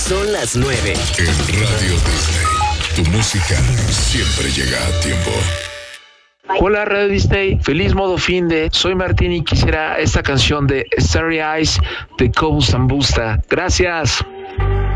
Son las 9. En Radio Disney, tu música siempre llega a tiempo. Hola Radio Disney, feliz modo fin de. Soy Martín y quisiera esta canción de Starry Eyes de Cobus and Busta. Gracias.